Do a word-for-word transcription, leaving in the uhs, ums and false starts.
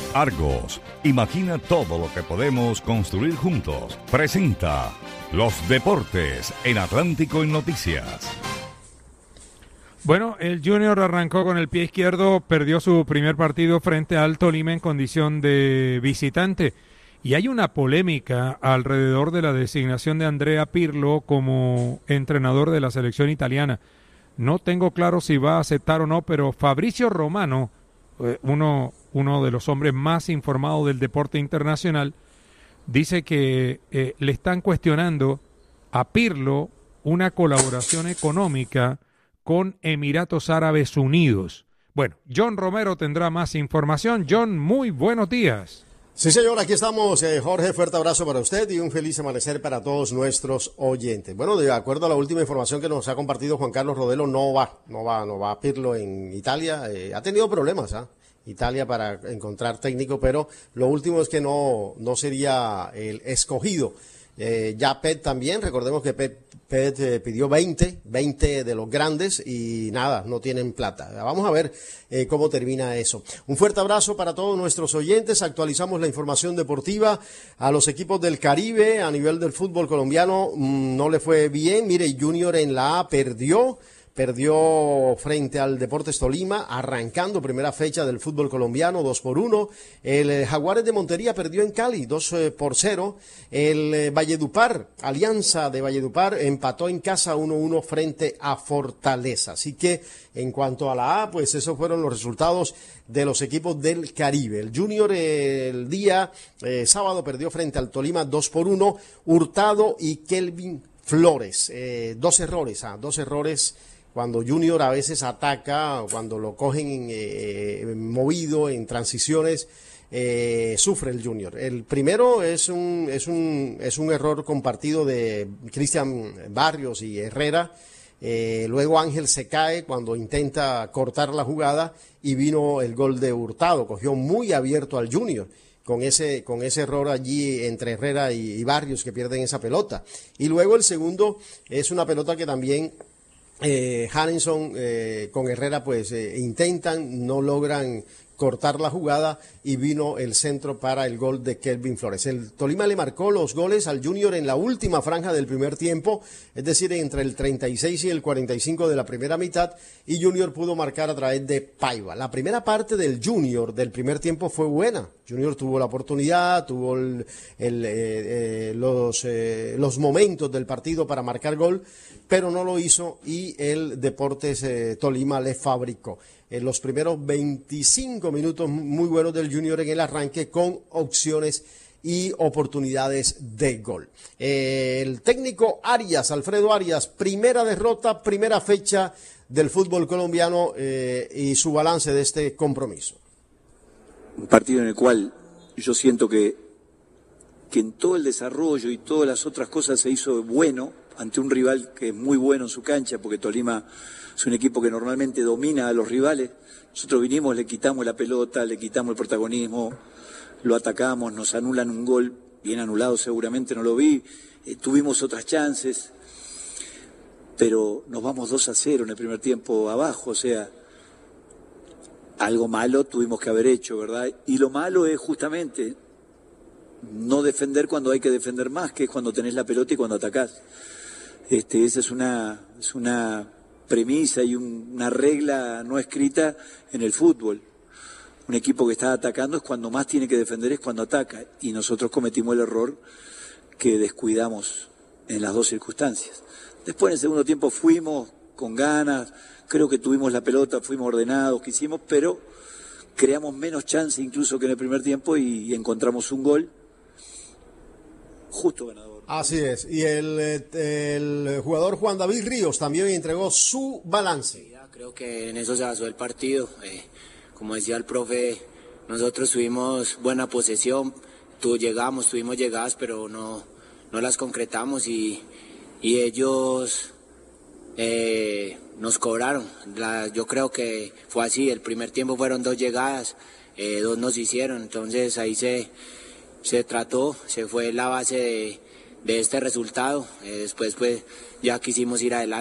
Argos, imagina todo lo que podemos construir juntos. Presenta Los Deportes en Atlántico en Noticias. Bueno, el Junior arrancó con el pie izquierdo, perdió su primer partido frente al Tolima en condición de visitante. Y hay una polémica alrededor de la designación de Andrea Pirlo como entrenador de la selección italiana. No tengo claro si va a aceptar o no, pero Fabrizio Romano, uno, uno de los hombres más informados del deporte internacional, dice que eh, le están cuestionando a Pirlo una colaboración económica con Emiratos Árabes Unidos. Bueno, John Romero tendrá más información. John, muy buenos días. Sí, señor, aquí estamos. Eh, Jorge, fuerte abrazo para usted y un feliz amanecer para todos nuestros oyentes. Bueno, de acuerdo a la última información que nos ha compartido Juan Carlos Rodelo, no va, no va, no va a Pirlo en Italia. Eh, ha tenido problemas, ¿ah? ¿eh? Italia para encontrar técnico, pero lo último es que no, no sería el escogido. Eh, ya Pep también, recordemos que Pep, Pep eh, pidió veinte, veinte de los grandes y nada, no tienen plata. Vamos a ver eh, cómo termina eso. Un fuerte abrazo para todos nuestros oyentes. Actualizamos la información deportiva a los equipos del Caribe. A nivel del fútbol colombiano mmm, no le fue bien. Mire, Junior en la A perdió. Perdió frente al Deportes Tolima, arrancando primera fecha del fútbol colombiano, dos por uno. El eh, Jaguares de Montería perdió en Cali, dos por cero. El eh, Valledupar, Alianza de Valledupar, empató en casa uno uno frente a Fortaleza. Así que en cuanto a la A, pues esos fueron los resultados de los equipos del Caribe. El Junior eh, el día eh, sábado perdió frente al Tolima dos por uno. Hurtado y Kelvin Flores, eh, dos errores, ah, dos errores. Cuando Junior a veces ataca, cuando lo cogen eh, movido en transiciones, eh, sufre el Junior. El primero es un, es un, es un error compartido de Cristian Barrios y Herrera. Eh, luego Ángel se cae cuando intenta cortar la jugada y vino el gol de Hurtado. Cogió muy abierto al Junior con ese, con ese error allí entre Herrera y, y Barrios que pierden esa pelota. Y luego el segundo es una pelota que también Eh, Harrison eh, con Herrera pues eh, intentan, no logran cortar la jugada y vino el centro para el gol de Kelvin Flores. El Tolima le marcó los goles al Junior en la última franja del primer tiempo, es decir, entre el treinta y seis y el cuarenta y cinco de la primera mitad, y Junior pudo marcar a través de Paiva. La primera parte del Junior del primer tiempo fue buena. Junior tuvo la oportunidad, tuvo el, el, eh, eh, los, eh, los momentos del partido para marcar gol, pero no lo hizo y el Deportes eh, Tolima le fabricó. En los primeros veinticinco minutos muy buenos del Junior en el arranque con opciones y oportunidades de gol. Eh, el técnico Arias, Alfredo Arias, primera derrota, primera fecha del fútbol colombiano eh, y su balance de este compromiso. Un partido en el cual yo siento que, que en todo el desarrollo y todas las otras cosas se hizo bueno ante un rival que es muy bueno en su cancha, porque Tolima es un equipo que normalmente domina a los rivales. Nosotros vinimos, le quitamos la pelota, le quitamos el protagonismo, lo atacamos, nos anulan un gol, bien anulado seguramente, no lo vi, eh, tuvimos otras chances, pero nos vamos dos a cero en el primer tiempo abajo, o sea, algo malo tuvimos que haber hecho, ¿verdad? Y lo malo es justamente no defender cuando hay que defender más, que es cuando tenés la pelota y cuando atacás. Este, esa es una, es una premisa y un, una regla no escrita en el fútbol. Un equipo que está atacando es cuando más tiene que defender, es cuando ataca. Y nosotros cometimos el error que descuidamos en las dos circunstancias. Después en el segundo tiempo fuimos con ganas, creo que tuvimos la pelota, fuimos ordenados, quisimos, pero creamos menos chance incluso que en el primer tiempo y, y encontramos un gol justo ganador. Así es, y el, el jugador Juan David Ríos también entregó su balance. Sí, creo que en eso se basó el partido. Eh, como decía el profe, nosotros tuvimos buena posesión, tu, llegamos, tuvimos llegadas, pero no, no las concretamos y, y ellos eh, nos cobraron. La, yo creo que fue así, el primer tiempo fueron dos llegadas, eh, dos nos hicieron, entonces ahí se, se trató, se fue la base de de este resultado, eh, después pues ya quisimos ir adelante.